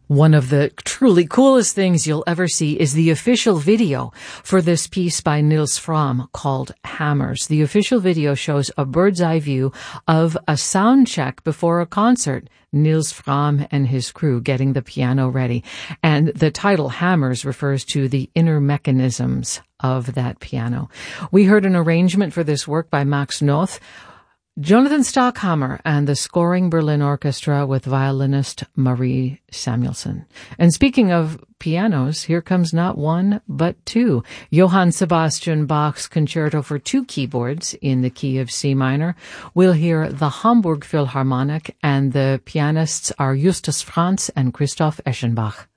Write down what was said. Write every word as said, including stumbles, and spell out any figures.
One of the truly coolest things you'll ever see is the official video for this piece by Nils Frahm called Hammers. The official video shows a bird's eye view of a sound check before a concert. Nils Frahm and his crew getting the piano ready. And the title Hammers refers to the inner mechanisms of that piano. We heard an arrangement for this work by Max Noth, Jonathan Stockhammer, and the Scoring Berlin Orchestra with violinist Marie Samuelson. And speaking of pianos, here comes not one, but two. Johann Sebastian Bach's Concerto for Two Keyboards in the key of C minor. We'll hear the Hamburg Philharmonic, and the pianists are Justus Franz and Christoph Eschenbach.